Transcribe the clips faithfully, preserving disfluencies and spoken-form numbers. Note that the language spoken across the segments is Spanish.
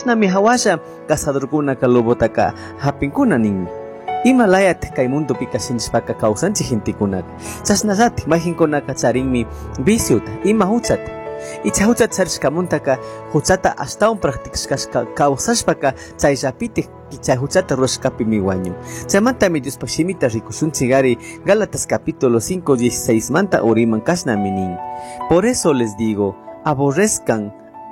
kashnami hawasha cazadorkuna kalobotaka hapinkuna ninmi. Imalayat kay mundo pi kasinchpaka kausanchi hintikunaka. Chasnallati mayjinkunaka charinmi viciota ima huchata. Icha huchata charishkamuntaka huchata ashtawan practicashka kausashpaka chayllapitik chay huchata rurashkapi mi wañun. Chaymantami Diospa shimita rikushunchigari Gálatas capítulo cinco dieciséis manta uriman kashnami nin. Por eso les digo, aborrezcan.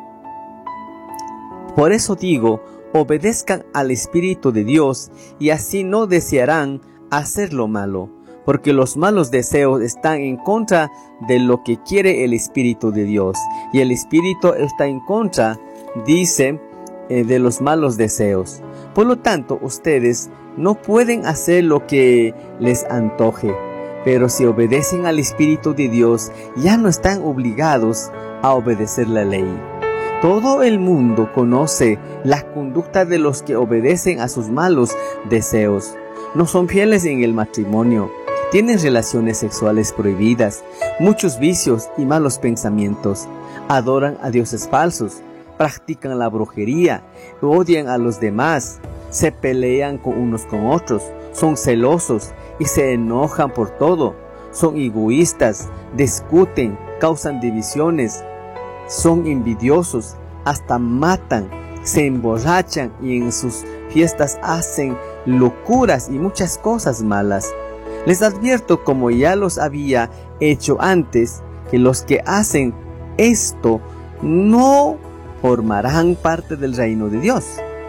Por eso digo, obedezcan al Espíritu de Dios y así no desearán hacer lo malo, porque los malos deseos están en contra de lo que quiere el Espíritu de Dios y el Espíritu está en contra, dice, eh, de los malos deseos. Por lo tanto, ustedes no pueden hacer lo que les antoje, pero si obedecen al Espíritu de Dios, ya no están obligados a obedecer la ley. Todo el mundo conoce la conducta de los que obedecen a sus malos deseos. No son fieles en el matrimonio, tienen relaciones sexuales prohibidas, muchos vicios y malos pensamientos, adoran a dioses falsos, practican la brujería, odian a los demás, se pelean con unos con otros, son celosos y se enojan por todo, son egoístas, discuten, causan divisiones, son envidiosos, hasta matan, se emborrachan y en sus fiestas hacen locuras y muchas cosas malas. Les advierto, como ya los había hecho antes, que los que hacen esto no formarán parte del reino de Dios.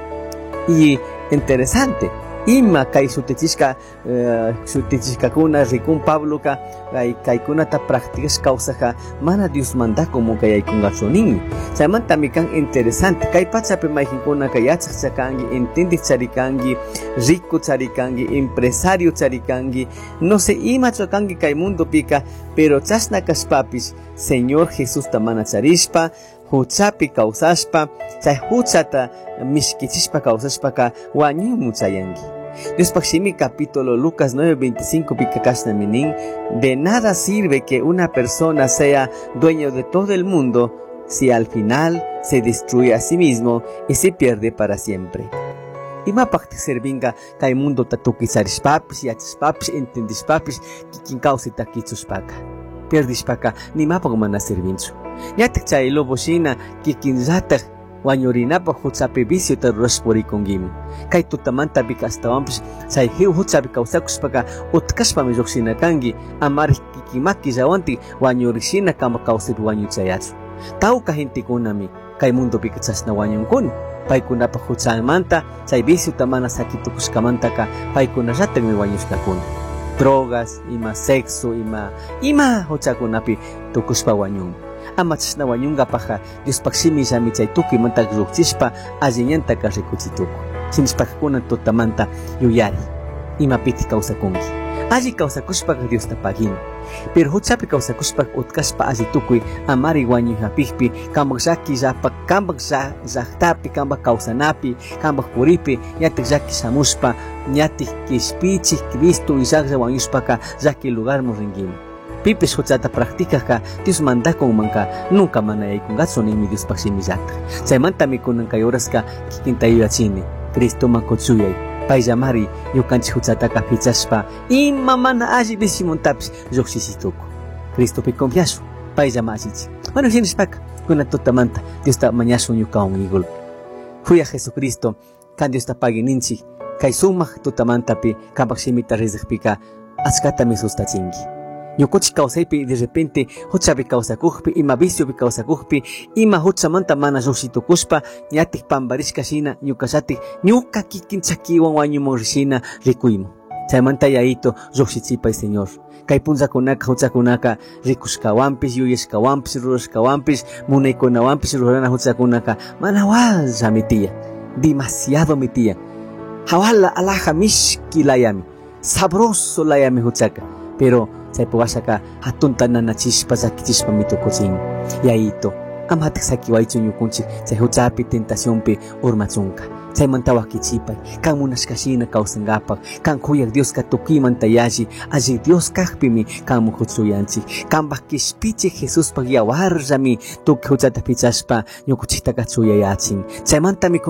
Y interesante, ima kay sutechishka sutechishkakuna rikun Pabloka kay kaykunata practicas kawsaja mana Dios manda como kayaykungachoninmi. Chaymanta mikan interesante kay pachapi mayjinkuna kay yachaq chakangi, entendiq charikangi, rico charikangi, empresario charikangi, no sé imacho kangi kay mundo pika, pero chashna kashpapis Señor Jesús tamana charishpa huchapi kawsashpa, chay huchata mishkichishpa kawsashpaka wañunmu chayangi. Diospak shimi capítulo Lucas nueve veinticinco pika kashnami nin, de nada sirve que una persona sea dueño de todo el mundo si al final se destruye a sí mismo y se pierde para siempre. Imapakti servinga kay mundo tatukisarishpapis, yachishpapis, entendishpapis, kikin kawsita kichushpaka. Pierdishpaka nimapak mana servinchu. Yatik chay loboshina kikinratak wañurinapa huchapi vicio tarurashpurikungimi. Kay tutamanta bikastawanpish chay hiu huchapi kawsakushpaka utkashpami lluqshinakangi amari kikimaki llawanti wañurishina kama kawsapi wañuchayachu. Tawka hintikunami kay mundo pikachashna wañunkuna. Paykunapa huchamanta chay vicio tamana sakitukushkamantaka paykunarratami wañushkakuna. Drogas, ima sexo, ima ima huchakunapi tukushpa wañun. Ama chashna wañunga paja Diospak shimi llami chay tukuy manta rukchishpa alliñantaka rikuchituku. Chinishpakakuna tutamanta yuyari imapiti kawsakunki. Alli kawsakushpaka Dios tapagin. Pero huchapi kawsakushpak utkashpa alli tukuy amari wañuyhapikpi kambak llaki llapak kambak llaqtapi kambak kawsanapi kambak puripi yatik llaki shamushpa ñatik kishpichik Cristo illaqlla wañushpaka llaki lugarmu ringimi. Pipis huchata practicaka Dios mandakunmanka nunca mana yaykungachu ninmi Diospak shimillata. Chaymanta mikunan kay horasqa kikinta yuyachini Cristo mankuchuyay payllamari ñukanchik huchataka fichashpa ima mana alli visimuntapis lluqshisituku. Cristopi confiashun payllama allichik. Bueno, shinishpaka kuna tutamanta Diosta mañashun ñukawan igulpi. Huya Jesucristo kan Diosta pagi ninchik kay sumaq tutamantapi kanpak shimita riqpika achkatami sustachinki. Ñukuchik kawsaypi de repente huchapi kawsakukpi, ima viciopi kawsakukpi, ima huchamanta mana lluqsitukushpa ñatik pambarishka shina ñukallatik ñuka kikin chakiwan wañumun rishina rikuymun. Chaymanta yayito lluqsichipay Señor. Kay punllakunaka huchakunaka rikushkawanpish, yuyashkawanpish, rurashkawanpish, munaykunawanpish rurana huchakunaka mana walla mi tía, demasiado mi tía. Hawala alaja mishki layami, sabroso layami huchaka, pero chaypawashaka hatunta nanachishpa llakichispa mitukuchin. Yayito, ama hatik sakiwaychu ñukunchik chay huchapi tentacionpi urmachunka. Chaymanta wakichipay, kan munashkashina kawsangapak, kan kuyak Dioska tukuymanta yalli, alli Dios kaqpimi kan muhuchuyanchik, kanpak kishpichik Jesuspak yawarllami tukuy huchata pichashpa ñukuchiktaka chuyayachin. Chaymantami